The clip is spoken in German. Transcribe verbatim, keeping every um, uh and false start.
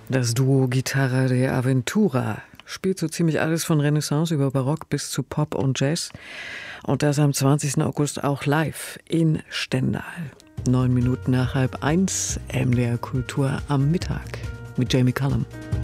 Das Duo Gitarra de Aventura spielt so ziemlich alles von Renaissance über Barock bis zu Pop und Jazz. Und das am zwanzigsten August auch live in Stendal. Neun Minuten nach halb eins, M D R Kultur am Mittag mit Jamie Cullum.